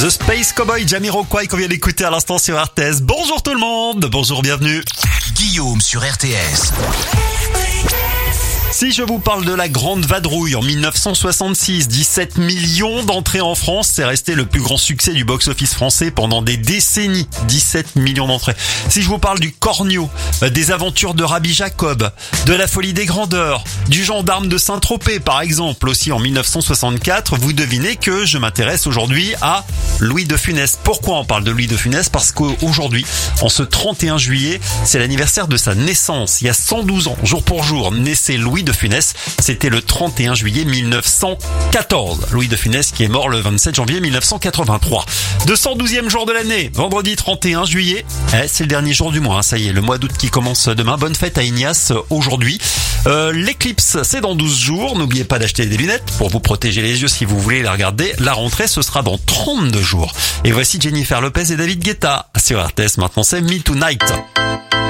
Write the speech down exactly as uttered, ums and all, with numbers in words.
The Space Cowboy Jamiroquai qu'on vient d'écouter à l'instant sur R T S. Bonjour tout le monde, bonjour, bienvenue. Guillaume sur R T S. Si je vous parle de la Grande Vadrouille en mille neuf cent soixante-six, dix-sept millions d'entrées en France, c'est resté le plus grand succès du box-office français pendant des décennies, dix-sept millions d'entrées. Si je vous parle du Cornio, des aventures de Rabbi Jacob, de la Folie des Grandeurs, du Gendarme de Saint-Tropez par exemple, aussi en mille neuf cent soixante-quatre, vous devinez que je m'intéresse aujourd'hui à Louis de Funès. Pourquoi on parle de Louis de Funès? Parce qu'aujourd'hui, en ce trente et un juillet, c'est l'anniversaire de sa naissance. Il y a cent douze ans, jour pour jour, naissait Louis de Funès. C'était le trente et un juillet mille neuf cent quatorze. Louis de Funès qui est mort le vingt-sept janvier mille neuf cent quatre-vingt-trois. deux cent douzième jour de l'année, vendredi trente et un juillet. Eh, c'est le dernier jour du mois, hein, ça y est, le mois d'août qui commence demain. Bonne fête à Ignace aujourd'hui. Euh, l'éclipse, c'est dans douze jours. N'oubliez pas d'acheter des lunettes pour vous protéger les yeux si vous voulez les regarder. La rentrée, ce sera dans trente-deux jours. Et voici Jennifer Lopez et David Guetta sur R T S. Maintenant, c'est Me Tonight.